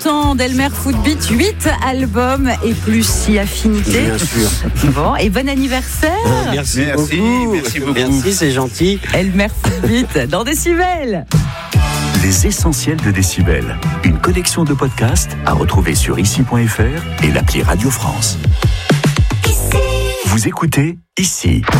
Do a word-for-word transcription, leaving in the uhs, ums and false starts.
ans d'Elmer Footbeat, huit albums et plus si affinité. Bien sûr. Bon, et bon anniversaire. Merci, Merci, beaucoup. merci beaucoup. Merci, c'est gentil. Elmer Footbeat dans Décibel. Les essentiels de Décibel. Une collection de podcasts à retrouver sur ici point f r et l'appli Radio France. Vous écoutez Ici.